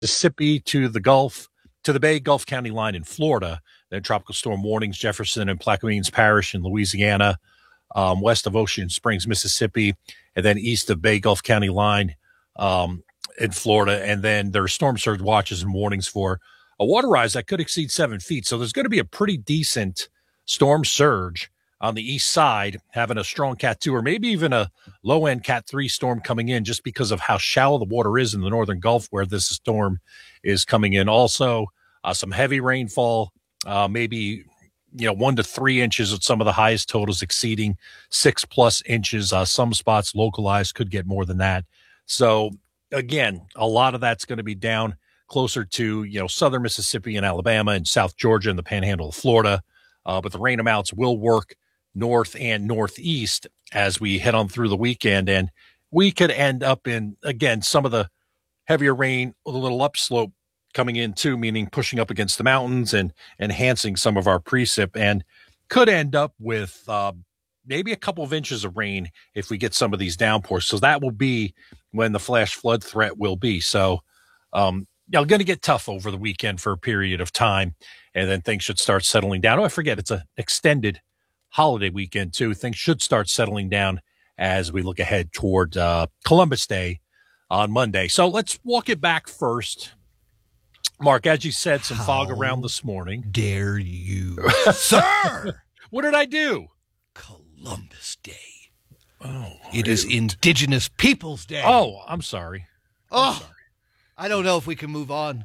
Mississippi to the Gulf, to the Bay Gulf County line in Florida. Then tropical storm warnings, Jefferson and Plaquemines Parish in Louisiana, west of Ocean Springs, Mississippi, and then east of Bay Gulf County line in Florida. And then there are storm surge watches and warnings for a water rise that could exceed 7 feet. So there's going to be a pretty decent storm surge on the east side, having a strong Cat 2 or maybe even a low-end Cat 3 storm coming in just because of how shallow the water is in the northern Gulf where this storm is coming in. Also, some heavy rainfall, maybe 1 to 3 inches at some of the highest totals exceeding 6+ inches. Some spots localized could get more than that. So, again, a lot of that's going to be down closer to, southern Mississippi and Alabama and South Georgia and the panhandle of Florida. But the rain amounts will work north and northeast as we head on through the weekend. And we could end up in, again, some of the heavier rain, a little upslope coming in too, meaning pushing up against the mountains and enhancing some of our precip, and could end up with maybe a couple of inches of rain if we get some of these downpours. So that will be when the flash flood threat will be. So, going to get tough over the weekend for a period of time, and then things should start settling down. Oh, I forget, it's an extended holiday weekend too. Things should start settling down as we look ahead toward Columbus Day on Monday. So let's walk it back first. Mark, as you said, some fog around this morning. Dare you, sir? What did I do? Columbus Day. Oh, it is Indigenous Peoples Day. Oh, I'm sorry. I'm sorry. I don't know if we can move on.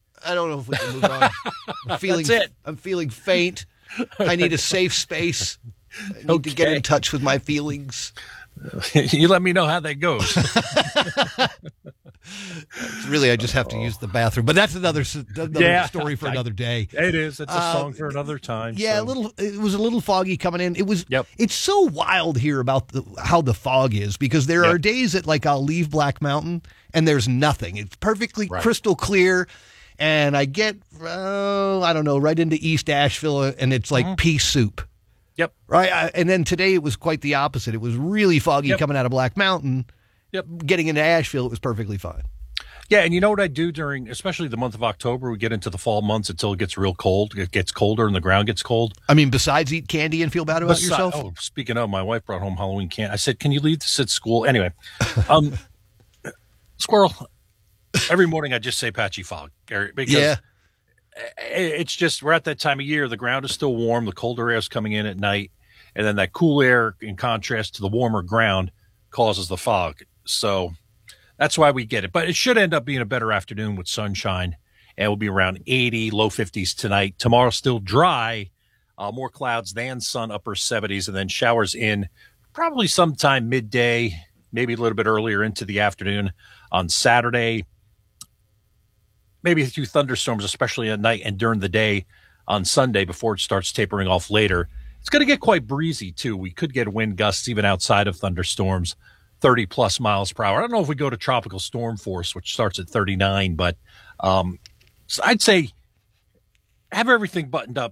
That's it. I'm feeling faint. I need a safe space. I need to get in touch with my feelings. You let me know how that goes. Really, I just have to use the bathroom. But that's another story for another day. It is. It's a song for another time. Yeah, so. It was a little foggy coming in. It was. Yep. It's so wild here about how the fog is, because there are days that I'll leave Black Mountain and there's nothing. It's perfectly crystal clear. And I get, right into East Asheville, and it's like pea soup. Yep. Right? And then today it was quite the opposite. It was really foggy coming out of Black Mountain. Yep. Getting into Asheville, it was perfectly fine. Yeah, and you know what I do during, especially the month of October, we get into the fall months until it gets real cold. It gets colder and the ground gets cold. I mean, besides eat candy and feel bad about yourself? Oh, speaking of, my wife brought home Halloween candy. I said, can you leave this at school? Anyway, Squirrel, every morning I just say patchy fog, because it's just, we're at that time of year. The ground is still warm. The colder air is coming in at night. And then that cool air, in contrast to the warmer ground, causes the fog. So that's why we get it. But it should end up being a better afternoon with sunshine. And it will be around 80, low 50s tonight. Tomorrow still dry, more clouds than sun, upper 70s, and then showers in probably sometime midday, maybe a little bit earlier into the afternoon on Saturday. Maybe a few thunderstorms, especially at night and during the day on Sunday before it starts tapering off later. It's going to get quite breezy, too. We could get wind gusts even outside of thunderstorms, 30-plus miles per hour. I don't know if we go to tropical storm force, which starts at 39, but so I'd say have everything buttoned up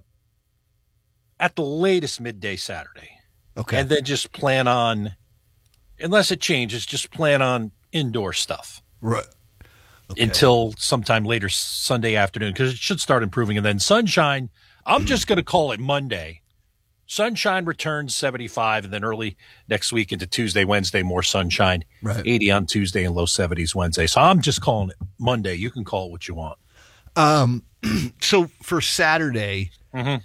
at the latest midday Saturday. Okay. And then just plan on, unless it changes, just plan on indoor stuff. Right. Okay. Until sometime later Sunday afternoon, because it should start improving. And then sunshine, I'm just going to call it Monday. Sunshine returns 75, and then early next week into Tuesday, Wednesday, more sunshine. Right. 80 on Tuesday and low 70s Wednesday. So I'm just calling it Monday. You can call it what you want. So for Saturday, we're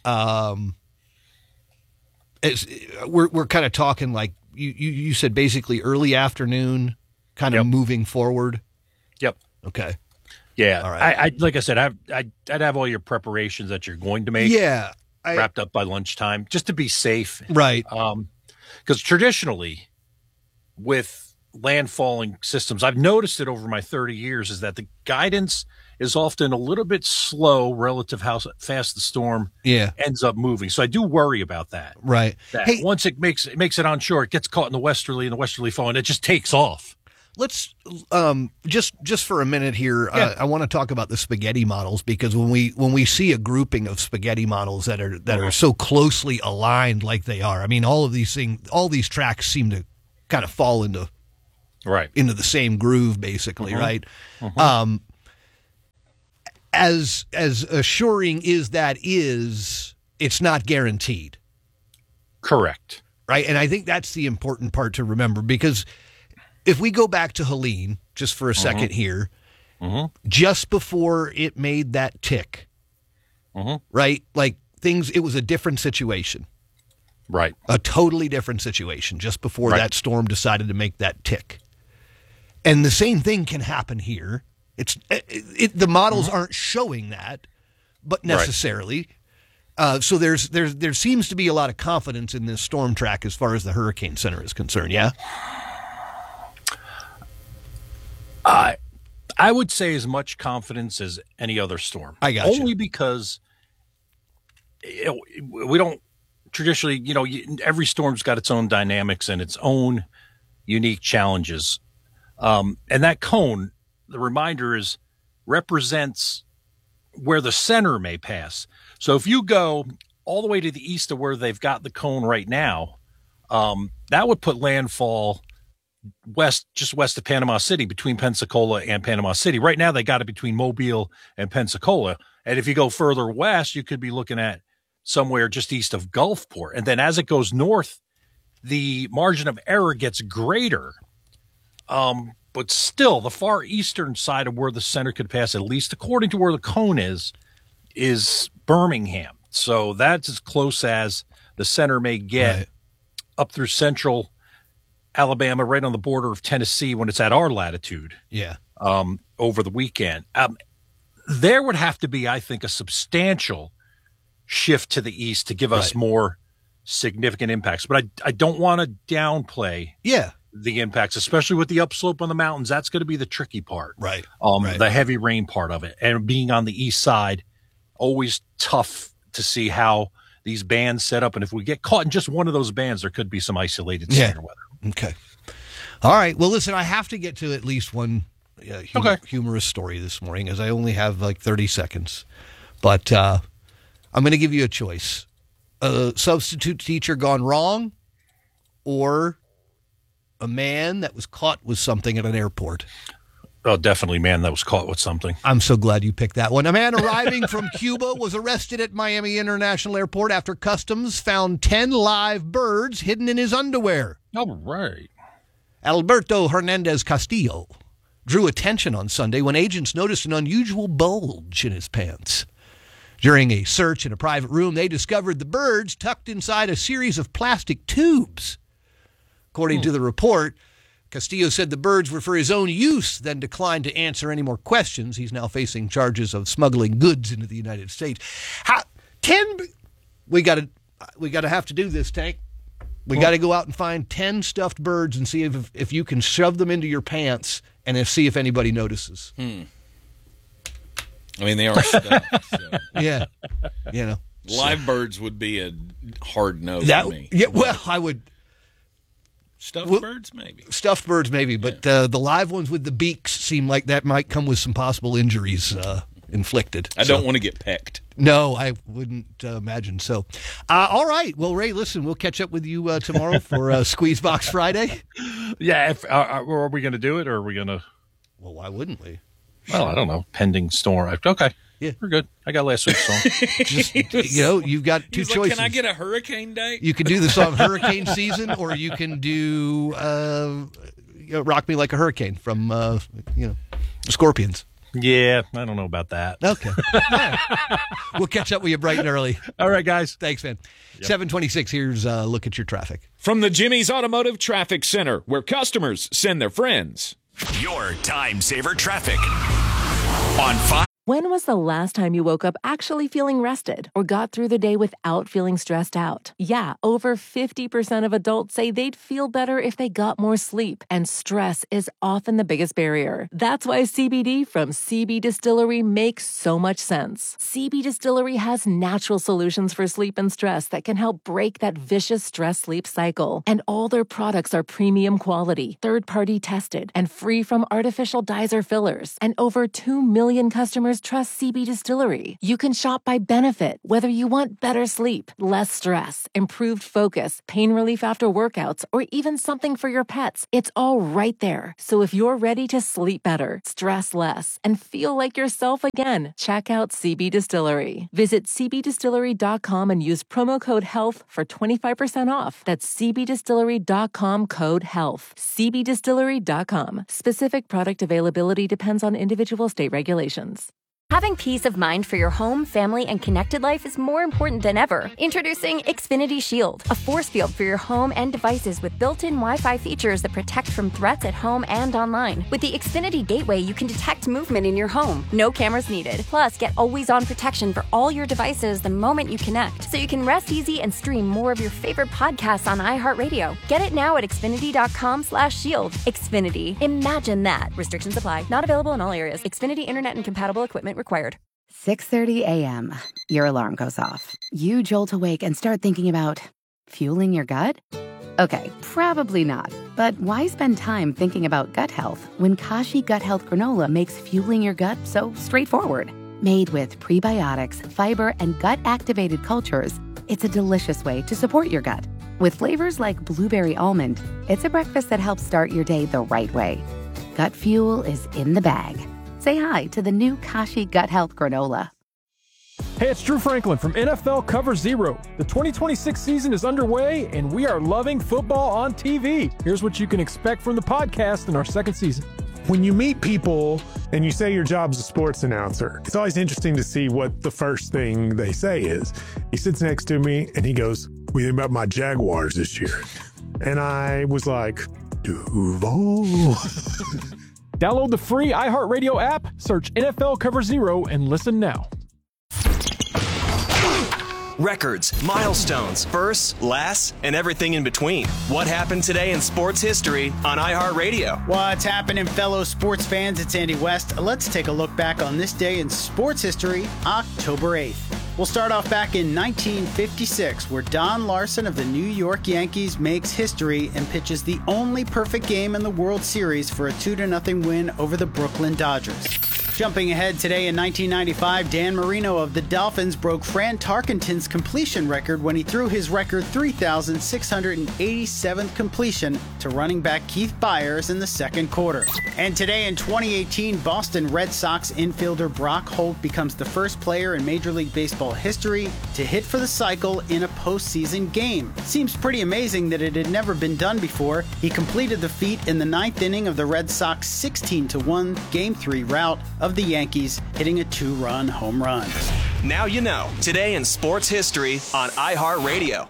kind of talking like you said, basically early afternoon, kind of moving forward. Yep. Okay. Yeah. All right. I like I said, I'd have all your preparations that you're going to make. Yeah. Wrapped up by lunchtime, just to be safe. Right. Because traditionally, with landfalling systems, I've noticed it over my 30 years, is that the guidance is often a little bit slow relative how fast the storm ends up moving. So I do worry about that. Right. That once it makes it onshore, it gets caught in the westerly flow, and it just takes off. Let's just for a minute here. I want to talk about the spaghetti models, because when we see a grouping of spaghetti models that are so closely aligned like they are, I mean, all these tracks seem to kind of fall into the same groove, basically, right? as assuring it's not guaranteed. Correct. Right? And I think that's the important part to remember, because if we go back to Helene just for a second here, just before it made that tick, right? Like it was a different situation. Right. A totally different situation just before that storm decided to make that tick. And the same thing can happen here. The models aren't showing that, but necessarily. So there seems to be a lot of confidence in this storm track as far as the Hurricane Center is concerned. Yeah. I would say as much confidence as any other storm. I got Only because we don't traditionally, every storm's got its own dynamics and its own unique challenges. And that cone, the reminder is, represents where the center may pass. So if you go all the way to the east of where they've got the cone right now, that would put landfall just west of Panama City, between Pensacola and Panama City. Right now, they got it between Mobile and Pensacola. And if you go further west, you could be looking at somewhere just east of Gulfport. And then as it goes north, the margin of error gets greater. But still, the far eastern side of where the center could pass, at least according to where the cone is Birmingham. So that's as close as the center may get up through central Alabama, right on the border of Tennessee when it's at our latitude. Yeah. Over the weekend. There would have to be, I think, a substantial shift to the east to give us more significant impacts. But I don't want to downplay the impacts, especially with the upslope on the mountains. That's going to be the tricky part. Right. The heavy rain part of it. And being on the east side, always tough to see how these bands set up. And if we get caught in just one of those bands, there could be some isolated severe weather. Okay. All right. Well, listen, I have to get to at least one humorous story this morning, as I only have like 30 seconds. But I'm going to give you a choice. A substitute teacher gone wrong, or a man that was caught with something at an airport. Oh, definitely man that was caught with something. I'm so glad you picked that one. A man arriving from Cuba was arrested at Miami International Airport after customs found 10 live birds hidden in his underwear. All right. Alberto Hernandez Castillo drew attention on Sunday when agents noticed an unusual bulge in his pants. During a search in a private room, they discovered the birds tucked inside a series of plastic tubes. According to the report, Castillo said the birds were for his own use, then declined to answer any more questions. He's now facing charges of smuggling goods into the United States. We got to have to do this, Tank. We got to go out and find 10 stuffed birds and see if you can shove them into your pants and see if anybody notices. I mean, they are stuffed. So. Yeah. Live birds would be a hard no for me. Yeah, well, I would. Stuffed birds, maybe. Stuffed birds, maybe. But the live ones with the beaks seem like that might come with some possible injuries inflicted. I don't want to get pecked. No, I wouldn't imagine so. All right. Well, Ray, listen, we'll catch up with you tomorrow for Squeeze Box Friday. Yeah. Are we going to do it, or are we going to? Well, why wouldn't we? Well, I don't know. Pending storm. Okay. Yeah, we're good. I got last week's song. Just, you've got two choices. Can I get a hurricane date? You can do the song Hurricane Season, or you can do Rock Me Like a Hurricane from, the Scorpions. Yeah, I don't know about that. Okay. Right. We'll catch up with you bright and early. All right, guys. Thanks, man. Yep. 7:26, here's a look at your traffic. From the Jimmy's Automotive Traffic Center, where customers send their friends. Your time saver traffic on 5. When was the last time you woke up actually feeling rested or got through the day without feeling stressed out? Yeah, over 50% of adults say they'd feel better if they got more sleep, and stress is often the biggest barrier. That's why CBD from CB Distillery makes so much sense. CB Distillery has natural solutions for sleep and stress that can help break that vicious stress-sleep cycle. And all their products are premium quality, third-party tested, and free from artificial dyes or fillers. And over 2 million customers customers trust CB Distillery. You can shop by benefit, whether you want better sleep, less stress, improved focus, pain relief after workouts, or even something for your pets. It's all right there. So if you're ready to sleep better, stress less, and feel like yourself again, check out CB Distillery. Visit cbdistillery.com and use promo code HEALTH for 25% off. That's cbdistillery.com, code HEALTH. cbdistillery.com. Specific product availability depends on individual state regulations. Having peace of mind for your home, family, and connected life is more important than ever. Introducing Xfinity Shield, a force field for your home and devices with built-in Wi-Fi features that protect from threats at home and online. With the Xfinity Gateway, you can detect movement in your home. No cameras needed. Plus, get always-on protection for all your devices the moment you connect, so you can rest easy and stream more of your favorite podcasts on iHeartRadio. Get it now at Xfinity.com/shield. Xfinity. Imagine that. Restrictions apply. Not available in all areas. Xfinity Internet and compatible equipment required. 6:30 a.m. Your alarm goes off. You jolt awake and start thinking about fueling your gut? Okay, probably not. But why spend time thinking about gut health when Kashi Gut Health Granola makes fueling your gut so straightforward? Made with prebiotics, fiber, and gut-activated cultures, it's a delicious way to support your gut. With flavors like blueberry almond, it's a breakfast that helps start your day the right way. Gut fuel is in the bag. Say hi to the new Kashi Gut Health Granola. Hey, it's Drew Franklin from NFL Cover Zero. The 2026 season is underway, and we are loving football on TV. Here's what you can expect from the podcast in our second season. When you meet people and you say your job's a sports announcer, it's always interesting to see what the first thing they say is. He sits next to me, and he goes, "What do you think about my Jaguars this year?" And I was like, Duval. Download the free iHeartRadio app, search NFL Cover Zero, and listen now. Records, milestones, firsts, lasts, and everything in between. What happened today in sports history on iHeartRadio? What's happening, fellow sports fans? It's Andy West. Let's take a look back on this day in sports history, October 8th. We'll start off back in 1956, where Don Larson of the New York Yankees makes history and pitches the only perfect game in the World Series for a 2-0 win over the Brooklyn Dodgers. Jumping ahead today in 1995, Dan Marino of the Dolphins broke Fran Tarkenton's completion record when he threw his record 3,687th completion to running back Keith Byers in the second quarter. And today in 2018, Boston Red Sox infielder Brock Holt becomes the first player in Major League Baseball history to hit for the cycle in a postseason game. Seems pretty amazing that it had never been done before. He completed the feat in the 9th inning of the Red Sox 16-1 Game 3 rout of the Yankees, hitting a 2-run home run. Now you know. Today in sports history on iHeartRadio.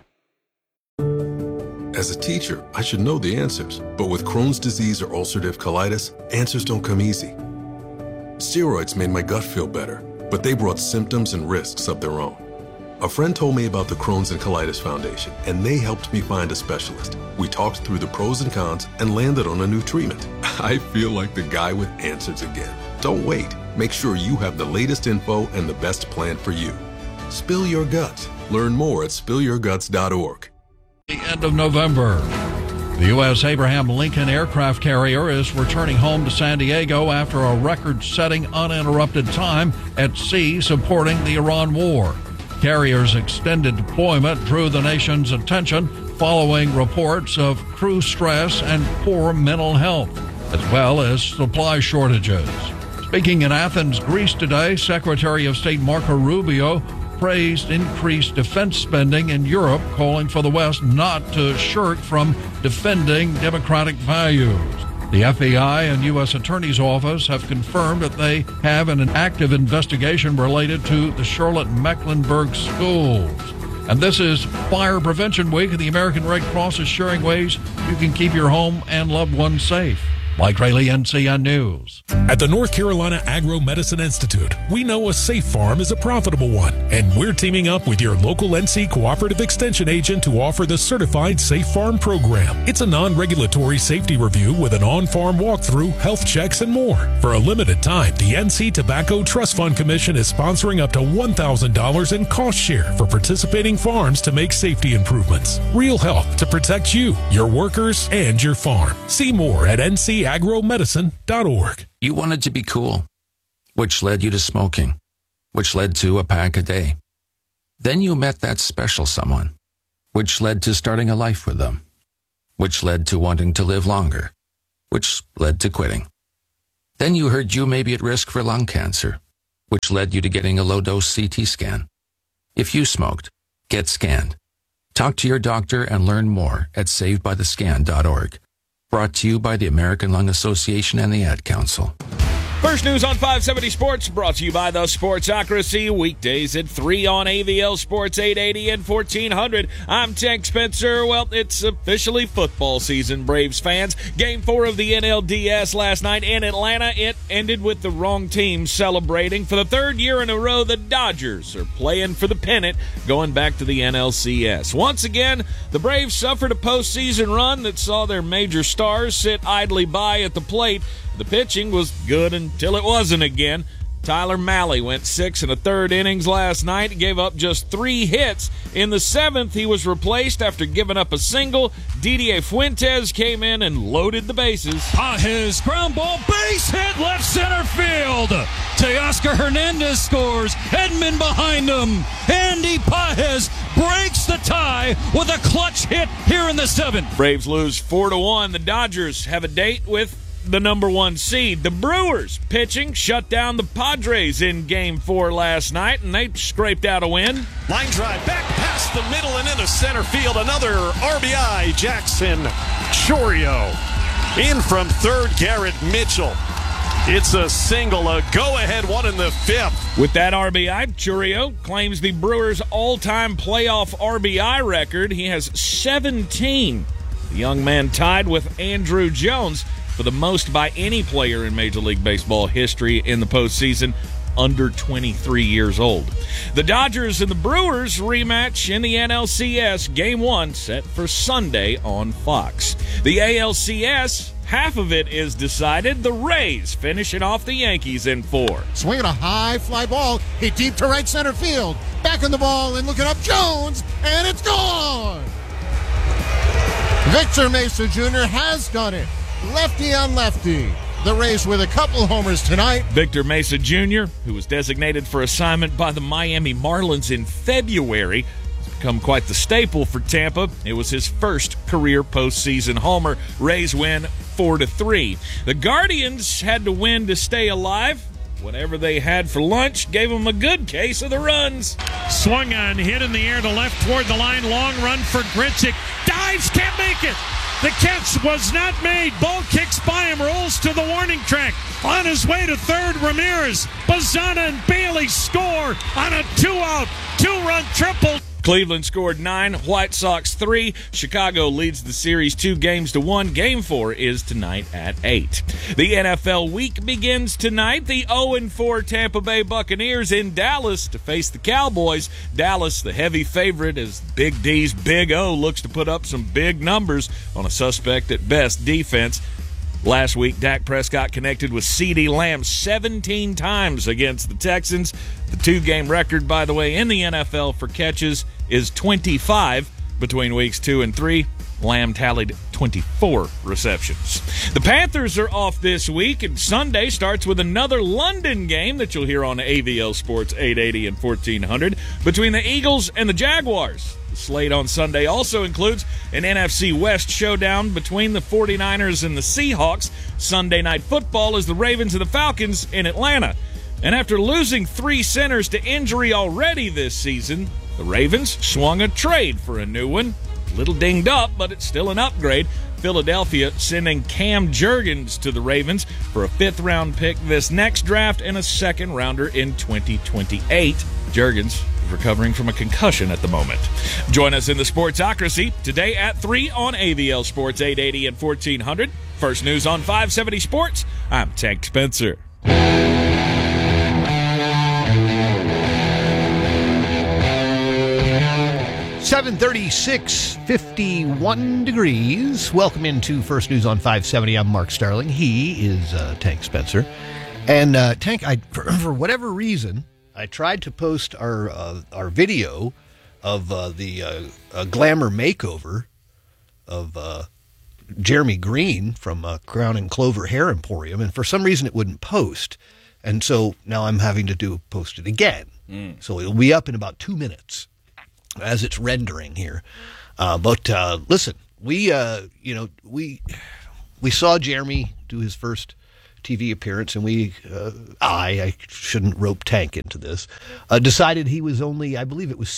As a teacher, I should know the answers. But with Crohn's disease or ulcerative colitis, answers don't come easy. Steroids made my gut feel better, but they brought symptoms and risks of their own. A friend told me about the Crohn's and Colitis Foundation, and they helped me find a specialist. We talked through the pros and cons and landed on a new treatment. I feel like the guy with answers again. Don't wait. Make sure you have the latest info and the best plan for you. Spill your guts. Learn more at spillyourguts.org. The end of November. The U.S. Abraham Lincoln aircraft carrier is returning home to San Diego after a record-setting uninterrupted time at sea supporting the Iran war. Carrier's extended deployment drew the nation's attention following reports of crew stress and poor mental health, as well as supply shortages. Speaking in Athens, Greece today, Secretary of State Marco Rubio praised increased defense spending in Europe, calling for the West not to shirk from defending democratic values. The FBI and U.S. Attorney's Office have confirmed that they have an active investigation related to the Charlotte-Mecklenburg schools. And this is Fire Prevention Week, and the American Red Cross is sharing ways you can keep your home and loved ones safe. Mike Rayleigh, NCN News. At the North Carolina Agro-Medicine Institute, we know a safe farm is a profitable one, and we're teaming up with your local NC Cooperative Extension agent to offer the Certified Safe Farm program. It's a non-regulatory safety review with an on-farm walkthrough, health checks, and more. For a limited time, the NC Tobacco Trust Fund Commission is sponsoring up to $1,000 in cost share for participating farms to make safety improvements. Real help to protect you, your workers, and your farm. See more at NCAgromedicine.org. You wanted to be cool. which led you to smoking, which led to a pack a day. Then you met that special someone, which led to starting a life with them, which led to wanting to live longer, which led to quitting. Then you heard you may be at risk for lung cancer, which led you to getting a low-dose CT scan. If you smoked, get scanned. Talk to your doctor and learn more at savedbythescan.org. Brought to you by the American Lung Association and the Ad Council. First News on 570 Sports, brought to you by the Sportsocracy, weekdays at 3 on AVL Sports 880 and 1400. I'm Tank Spencer. Well, it's officially football season, Braves fans. Game 4 of the NLDS last night in Atlanta. It ended with the wrong team celebrating. For the third year in a row, the Dodgers are playing for the pennant, going back to the NLCS. Once again, the Braves suffered a postseason run that saw their major stars sit idly by at the plate. The pitching was good until it wasn't again. Tyler Mahle went 6 1/3 innings last night, gave up just 3 hits. In the 7th, he was replaced after giving up a single. Didier Fuentes came in and loaded the bases. Pages, ground ball, base hit, left center field. Teoscar Hernandez scores. Edman behind him. Andy Pages breaks the tie with a clutch hit here in the 7th. Braves lose 4-1. The Dodgers have a date with the number 1 seed. The Brewers pitching shut down the Padres in Game 4 last night, and they scraped out a win. Line drive back past the middle and into center field. Another RBI. Jackson Chourio in from third. Garrett Mitchell. It's a single, a go-ahead one in the 5th. With that RBI, Chourio claims the Brewers' all-time playoff RBI record. He has 17. The young man tied with Andrew Jones for the most by any player in Major League Baseball history in the postseason, under 23 years old. The Dodgers and the Brewers rematch in the NLCS, Game 1 set for Sunday on Fox. The ALCS, half of it is decided. The Rays finishing off the Yankees in 4. Swinging a high fly ball, hit deep to right center field. Back on the ball and looking up Jones, and it's gone! Victor Mesa Jr. has done it. Lefty on lefty. The Rays with a couple homers tonight. Victor Mesa Jr., who was designated for assignment by the Miami Marlins in February, has become quite the staple for Tampa. It was his first career postseason homer. Rays win 4-3. The Guardians had to win to stay alive. Whatever they had for lunch gave them a good case of the runs. Swung on, hit in the air to left toward the line. Long run for Grichuk. Dives, can't make it. The catch was not made. Ball kicks by him, rolls to the warning track. On his way to third, Ramirez. Bazana and Bailey score on a 2-out, 2-run triple. Cleveland scored 9, White Sox 3. Chicago leads the series 2-1. Game 4 is tonight at 8. The NFL week begins tonight. The 0-4 Tampa Bay Buccaneers in Dallas to face the Cowboys. Dallas, the heavy favorite, as Big D's Big O looks to put up some big numbers on a suspect at best defense. Last week, Dak Prescott connected with CeeDee Lamb 17 times against the Texans. The 2-game record, by the way, in the NFL for catches is 25 between weeks 2 and 3. Lamb tallied 24 receptions. The Panthers are off this week, and Sunday starts with another London game that you'll hear on AVL Sports 880 and 1400 between the Eagles and the Jaguars. The slate on Sunday also includes an NFC West showdown between the 49ers and the Seahawks. Sunday Night Football is the Ravens and the Falcons in Atlanta. And after losing 3 centers to injury already this season, the Ravens swung a trade for a new one. A little dinged up, but it's still an upgrade. Philadelphia sending Cam Jurgens to the Ravens for a 5th-round pick this next draft and a 2nd-rounder in 2028. Jurgens recovering from a concussion at the moment. Join us in the Sportsocracy today at 3 on AVL Sports 880 and 1400. First News on 570 Sports. I'm Tank Spencer. 736, 51 degrees. Welcome into First News on 570. I'm Mark Starling. He is Tank Spencer. And Tank, for whatever reason, I tried to post our video of the glamour makeover of Jeremy Green from Crown and Clover Hair Emporium, and for some reason it wouldn't post. And so now I'm having to post it again. So it'll be up in about 2 minutes as it's rendering here. But listen, we saw Jeremy do his first TV appearance, and I shouldn't rope Tank into this, decided he was only, I believe it was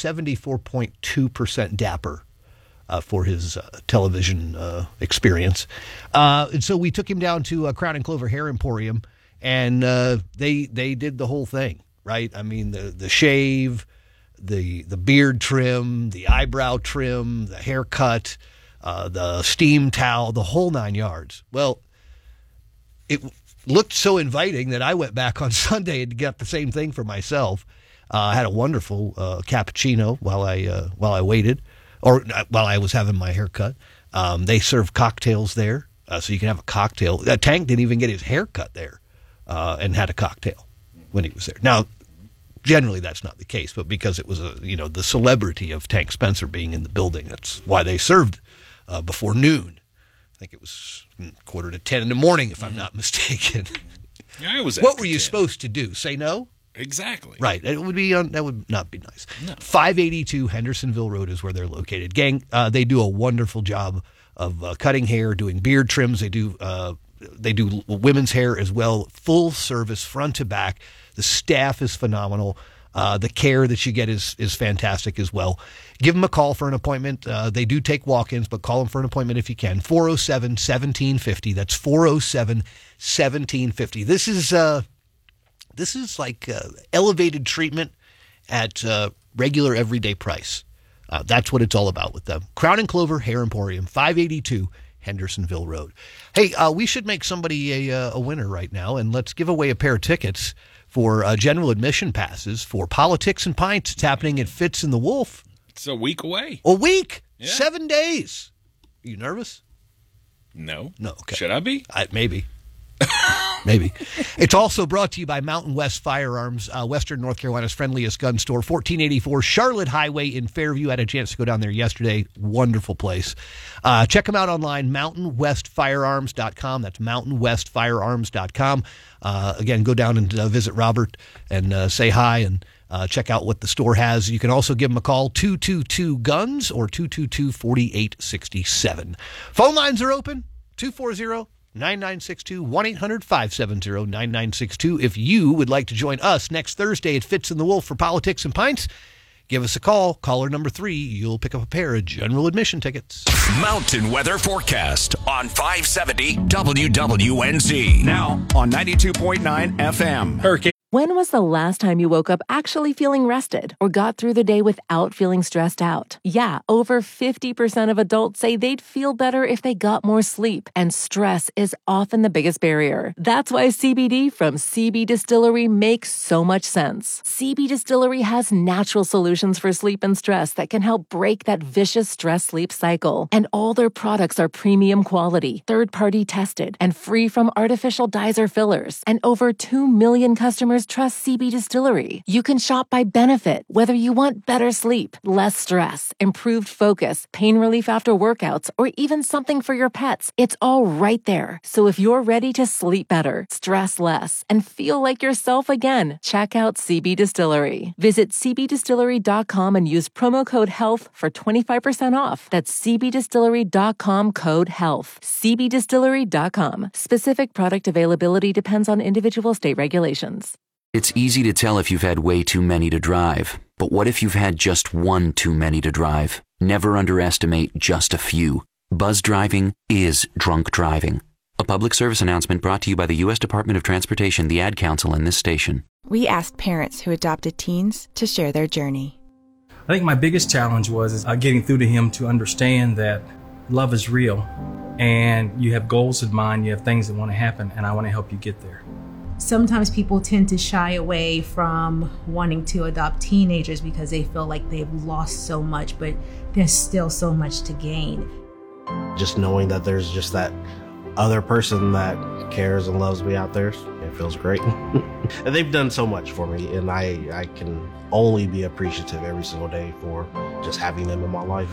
74.2% dapper for his television experience. And so we took him down to Crown and Clover Hair Emporium, and they did the whole thing, right? I mean, the shave, the beard trim, the eyebrow trim, the haircut, the steam towel, the whole 9 yards. Well, it looked so inviting that I went back on Sunday and got the same thing for myself. I had a wonderful cappuccino while I waited, or while I was having my haircut. They serve cocktails there, so you can have a cocktail. Tank didn't even get his haircut there, and had a cocktail when he was there. Now, generally that's not the case, but because it was the celebrity of Tank Spencer being in the building, that's why they served before noon. I think it was 9:45 in the morning, if I'm not mistaken. Yeah, it was. What were you supposed to do? Say no? Exactly. Right. It would be that would not be nice. No. 582 Hendersonville Road is where they're located. Gang, they do a wonderful job of cutting hair, doing beard trims. They do women's hair as well, full service, front to back. The staff is phenomenal. The care that you get is fantastic as well. Give them a call for an appointment. They do take walk-ins, but call them for an appointment if you can. 407-1750. That's 407-1750. This is like elevated treatment at regular everyday price. That's what it's all about with them. Crown and Clover Hair Emporium, 582 Hendersonville Road. Hey, we should make somebody a winner right now, and let's give away a pair of tickets for general admission passes for Politics and Pints. It's happening at Fitz and the Wolf. It's a week away. A week? Yeah. 7 days. Are you nervous? No. No, okay. Should I be? Maybe. Maybe. It's also brought to you by Mountain West Firearms, Western North Carolina's friendliest gun store, 1484 Charlotte Highway in Fairview. I had a chance to go down there yesterday. Wonderful place. Check them out online, mountainwestfirearms.com. That's mountainwestfirearms.com. Again, go down and visit Robert and say hi and check out what the store has. You can also give them a call, 222-GUNS or 222-4867. Phone lines are open, 240-9962, 1-800-570-9962. If you would like to join us next Thursday at Fitz and the Wolf for Politics and Pints, give us a call. Caller number 3. You'll pick up a pair of general admission tickets. Mountain weather forecast on 570 WWNZ. Now on 92.9 FM. Hurricane. When was the last time you woke up actually feeling rested or got through the day without feeling stressed out? Yeah, over 50% of adults say they'd feel better if they got more sleep, and stress is often the biggest barrier. That's why CBD from CB Distillery makes so much sense. CB Distillery has natural solutions for sleep and stress that can help break that vicious stress-sleep cycle. And all their products are premium quality, third-party tested, and free from artificial dyes or fillers. And over 2 million customers trust CB Distillery. You can shop by benefit, whether you want better sleep, less stress, improved focus, pain relief after workouts, or even something for your pets. It's all right there. So if you're ready to sleep better, stress less, and feel like yourself again, check out CB Distillery. Visit cbdistillery.com and use promo code HEALTH for 25% off. That's cbdistillery.com, code HEALTH. cbdistillery.com. Specific product availability depends on individual state regulations. It's easy to tell if you've had way too many to drive. But what if you've had just one too many to drive? Never underestimate just a few. Buzz driving is drunk driving. A public service announcement brought to you by the U.S. Department of Transportation, the Ad Council, and this station. We asked parents who adopted teens to share their journey. I think my biggest challenge was getting through to him to understand that love is real and you have goals in mind, you have things that want to happen, and I want to help you get there. Sometimes people tend to shy away from wanting to adopt teenagers because they feel like they've lost so much, but there's still so much to gain. Just knowing that there's just that other person that cares and loves me out there, it feels great. And they've done so much for me, and I can only be appreciative every single day for just having them in my life.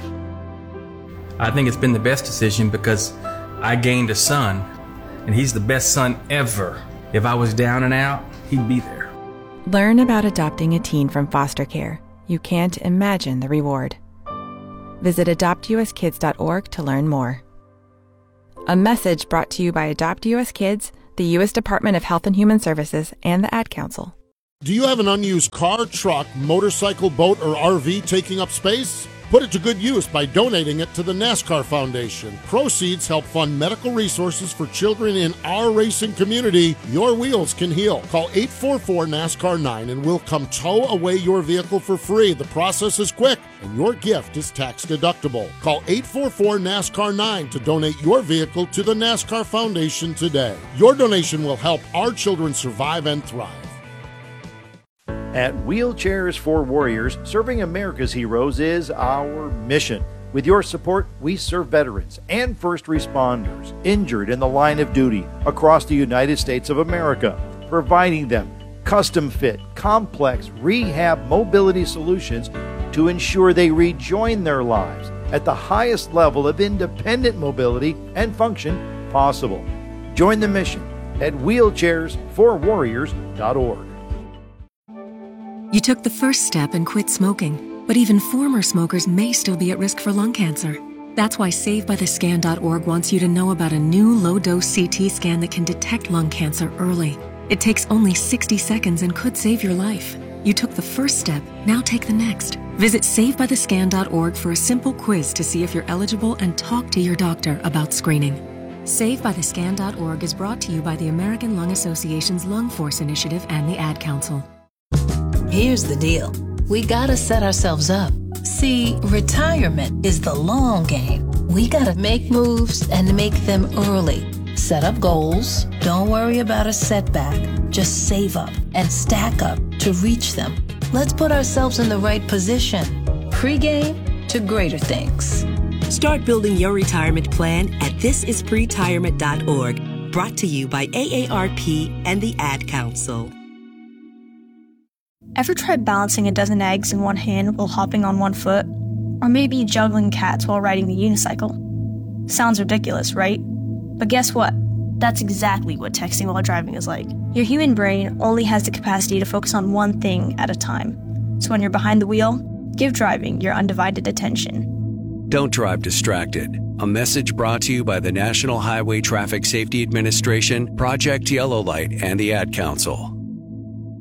I think it's been the best decision because I gained a son, and he's the best son ever. If I was down and out, he'd be there. Learn about adopting a teen from foster care. You can't imagine the reward. Visit adoptuskids.org to learn more. A message brought to you by Adopt US Kids, the U.S. Department of Health and Human Services, and the Ad Council. Do you have an unused car, truck, motorcycle, boat, or RV taking up space? Put it to good use by donating it to the NASCAR Foundation. Proceeds help fund medical resources for children in our racing community. Your wheels can heal. Call 844-NASCAR-9 and we'll come tow away your vehicle for free. The process is quick and your gift is tax deductible. Call 844-NASCAR-9 to donate your vehicle to the NASCAR Foundation today. Your donation will help our children survive and thrive. At Wheelchairs for Warriors, serving America's heroes is our mission. With your support, we serve veterans and first responders injured in the line of duty across the United States of America, providing them custom-fit, complex rehab mobility solutions to ensure they rejoin their lives at the highest level of independent mobility and function possible. Join the mission at wheelchairsforwarriors.org. You took the first step and quit smoking, but even former smokers may still be at risk for lung cancer. That's why SaveByTheScan.org wants you to know about a new low-dose CT scan that can detect lung cancer early. It takes only 60 seconds and could save your life. You took the first step, now take the next. Visit SaveByTheScan.org for a simple quiz to see if you're eligible and talk to your doctor about screening. SaveByTheScan.org is brought to you by the American Lung Association's Lung Force Initiative and the Ad Council. Here's the deal. We gotta set ourselves up. See, retirement is the long game. We gotta make moves and make them early. Set up goals. Don't worry about a setback. Just save up and stack up to reach them. Let's put ourselves in the right position. Pre-game to greater things. Start building your retirement plan at thisispretirement.org. Brought to you by AARP and the Ad Council. Ever tried balancing a dozen eggs in one hand while hopping on one foot? Or maybe juggling cats while riding the unicycle? Sounds ridiculous, right? But guess what? That's exactly what texting while driving is like. Your human brain only has the capacity to focus on one thing at a time. So when you're behind the wheel, give driving your undivided attention. Don't drive distracted. A message brought to you by the National Highway Traffic Safety Administration, Project Yellow Light, and the Ad Council.